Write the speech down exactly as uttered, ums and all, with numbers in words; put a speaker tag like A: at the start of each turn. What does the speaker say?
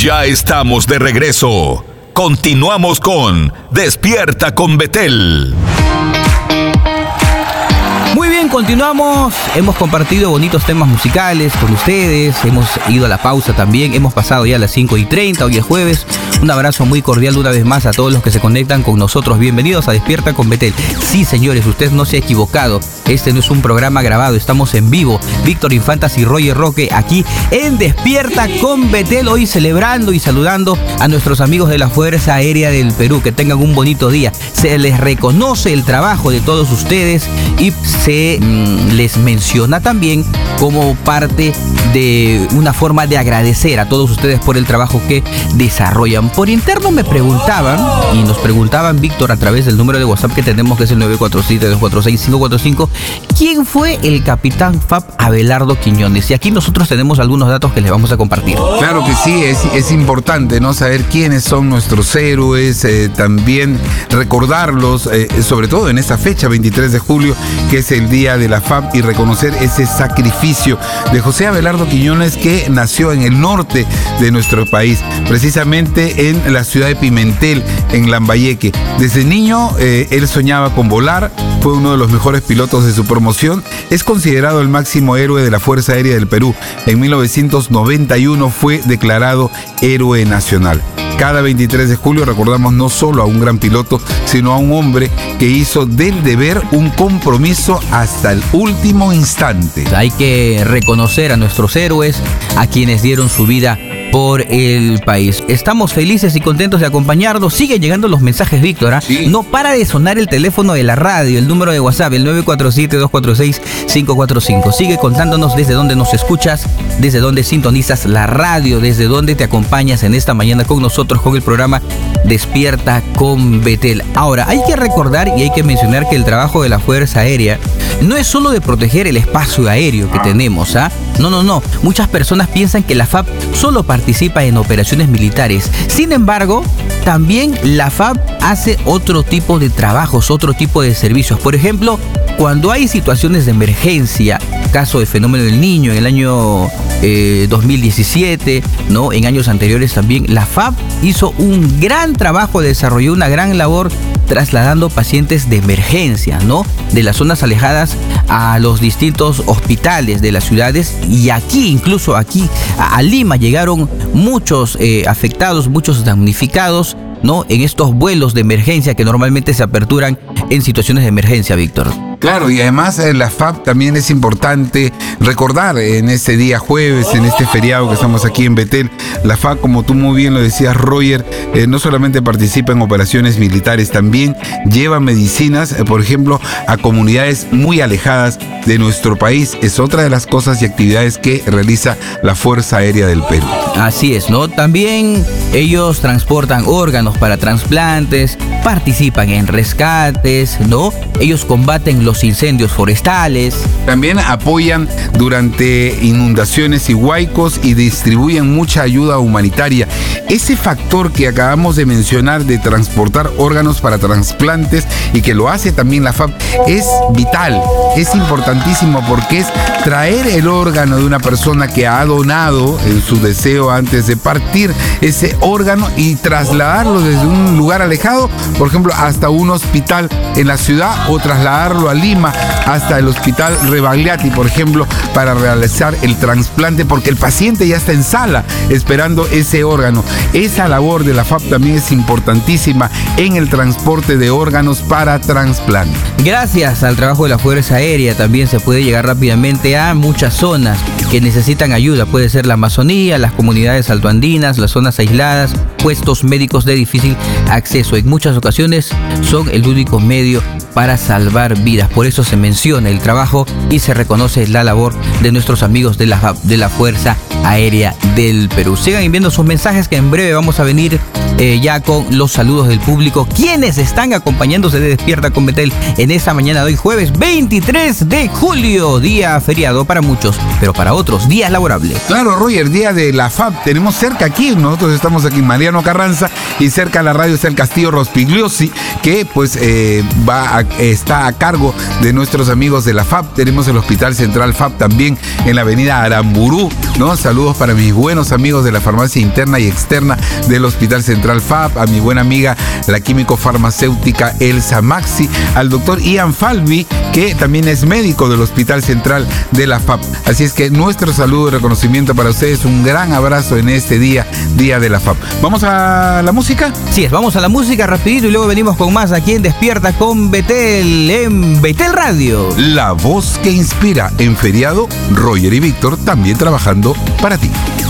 A: Ya estamos de regreso. Continuamos con Despierta con Betel.
B: Muy bien, continuamos. Hemos compartido bonitos temas musicales con ustedes. Hemos ido a la pausa también. Hemos pasado ya a las cinco y treinta. Hoy es jueves. Un abrazo muy cordial una vez más a todos los que se conectan con nosotros. Bienvenidos a Despierta con Betel. Sí, señores, usted no se ha equivocado. Este no es un programa grabado. Estamos en vivo. Víctor Infantas y Roger Roque aquí en Despierta con Betel. Hoy celebrando y saludando a nuestros amigos de la Fuerza Aérea del Perú. Que tengan un bonito día. Se les reconoce el trabajo de todos ustedes y se mmm, les menciona también como parte de una forma de agradecer a todos ustedes por el trabajo que desarrollan. Por interno me preguntaban, y nos preguntaban, Víctor, a través del número de WhatsApp que tenemos, que es el nueve cuatro siete, dos cuatro seis, cinco cuatro cinco, ¿quién fue el capitán F A P Abelardo Quiñones? Y aquí nosotros tenemos algunos datos que les vamos a compartir.
C: Claro que sí, es, es importante, ¿no?, saber quiénes son nuestros héroes, eh, también recordarlos, eh, sobre todo en esta fecha, veintitrés de julio, que es el día de la F A P, y reconocer ese sacrificio de José Abelardo Quiñones, que nació en el norte de nuestro país, precisamente en la ciudad de Pimentel, en Lambayeque. Desde niño eh, él soñaba con volar, fue uno de los mejores pilotos de su promoción, es considerado el máximo héroe de la Fuerza Aérea del Perú. En mil novecientos noventa y uno fue declarado héroe nacional. Cada veintitrés de julio recordamos no solo a un gran piloto, sino a un hombre que hizo del deber un compromiso hasta el último instante.
B: Hay que reconocer a nuestros héroes, a quienes dieron su vida por el país. Estamos felices y contentos de acompañarnos. Siguen llegando los mensajes, Víctor. ¿eh? Sí. No para de sonar el teléfono de la radio, el número de WhatsApp, el nueve cuatro siete, dos cuatro seis, cinco cuatro cinco. Sigue contándonos desde dónde nos escuchas, desde dónde sintonizas la radio, desde dónde te acompañas en esta mañana con nosotros, con el programa Despierta con Betel. Ahora, hay que recordar y hay que mencionar que el trabajo de la Fuerza Aérea no es solo de proteger el espacio aéreo que tenemos, ¿ah? No, no, no. Muchas personas piensan que la F A P solo participa en operaciones militares. Sin embargo, también la F A P hace otro tipo de trabajos, otro tipo de servicios. Por ejemplo, cuando hay situaciones de emergencia, caso de fenómeno del Niño en el año eh, dos mil diecisiete, ¿no? En años anteriores también, la F A P hizo un gran trabajo, desarrolló una gran labor trasladando pacientes de emergencia, ¿no?, de las zonas alejadas a los distintos hospitales de las ciudades. Y aquí, incluso aquí, a, a Lima, llegaron muchos eh, afectados, muchos damnificados, ¿no?, en estos vuelos de emergencia que normalmente se aperturan en situaciones de emergencia, Víctor.
C: Claro, y además eh, la F A P también es importante recordar en este día jueves, en este feriado que estamos aquí en Betel. La F A P, como tú muy bien lo decías, Roger, eh, no solamente participa en operaciones militares, también lleva medicinas, eh, por ejemplo, a comunidades muy alejadas de nuestro país. Es otra de las cosas y actividades que realiza la Fuerza Aérea del Perú.
B: Así es, ¿no? También ellos transportan órganos para trasplantes, participan en rescates, ¿no? Ellos combaten los incendios forestales.
C: También apoyan durante inundaciones y huaicos y distribuyen mucha ayuda humanitaria. Ese factor que acabamos de mencionar de transportar órganos para trasplantes, y que lo hace también la F A P, es vital, es importantísimo, porque es traer el órgano de una persona que ha donado en su deseo antes de partir ese órgano y trasladarlo desde un lugar alejado, por ejemplo, hasta un hospital en la ciudad, o trasladarlo a Lima hasta el hospital Rebagliati, por ejemplo, para realizar el trasplante, porque el paciente ya está en sala esperando ese órgano. Esa labor de la F A P también es importantísima en el transporte de órganos para trasplante.
B: Gracias al trabajo de la Fuerza Aérea también se puede llegar rápidamente a muchas zonas que necesitan ayuda. Puede ser la Amazonía, las comunidades altoandinas, las zonas aisladas, puestos médicos de difícil acceso. En muchas ocasiones son el único medio para salvar vidas. Por eso se menciona el trabajo y se reconoce la labor de nuestros amigos de la, de la Fuerza Aérea del Perú. Sigan enviando sus mensajes, que en breve vamos a venir eh, ya con los saludos del público, quienes están acompañándose de Despierta con Betel en esta mañana de hoy, jueves veintitrés de julio, día feriado para muchos, pero para otros, día laborable.
C: Claro, Roger, día de la F A B. Tenemos cerca aquí, nosotros estamos aquí en Mariano Carranza, y cerca a la radio está el Castillo Rospigliosi, que pues eh, va a, está a cargo de nuestros amigos de la F A B. Tenemos el Hospital Central F A B también en la avenida Aramburú, ¿no? Saludos para mis buenos amigos de la farmacia interna y externa del Hospital Central F A B, a mi buena amiga, la químico farmacéutica Elsa Maxi, al doctor Ian Falvi, que también es médico del Hospital Central de la F A B. Así es que nuestro saludo y reconocimiento para ustedes, un gran abrazo en este día, día de la F A B. ¿Vamos a la música?
B: Sí, es, vamos a la música rapidito y luego venimos con más aquí en Despierta con Betel, en Betel Radio.
C: La voz que inspira. En feriado, Roger y Víctor también trabajando para ti.